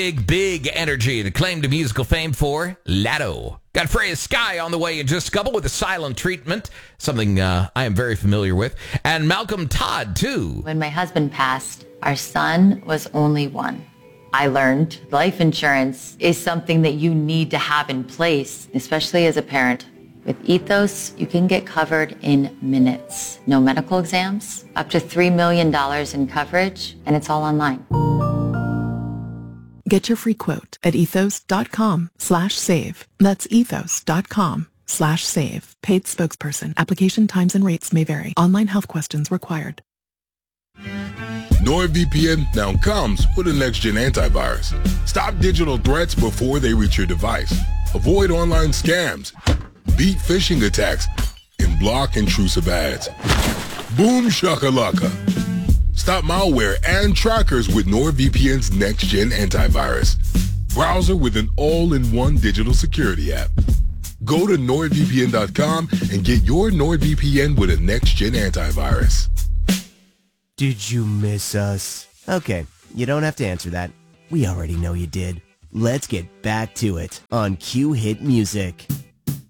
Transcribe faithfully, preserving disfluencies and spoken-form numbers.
Big, big energy and acclaimed musical fame for Latto. Got Freya Sky on the way in just a couple with a silent treatment, something uh, I am very familiar with. And Malcolm Todd, too. When my husband passed, our son was only one. I learned life insurance is something that you need to have in place, especially as a parent. With Ethos, you can get covered in minutes. No medical exams, up to three million dollars in coverage, and it's all online. Get your free quote at ethos.com slash save. That's ethos.com slash save. Paid spokesperson. Application times and rates may vary. Online health questions required. NordVPN now comes with a next-gen antivirus. Stop digital threats before they reach your device. Avoid online scams. Beat phishing attacks. And block intrusive ads. Boom shakalaka. Stop malware and trackers with NordVPN's next-gen antivirus. Browser with an all-in-one digital security app. Go to nord V P N dot com and get your NordVPN with a next-gen antivirus. Did you miss us? Okay, you don't have to answer that. We already know you did. Let's get back to it on Q Hit Music.